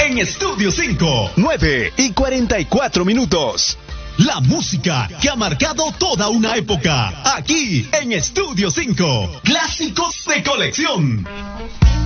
en Estudio 5. 9:44. La música que ha marcado toda una época. Aquí en Estudio 5. Clásicos de colección.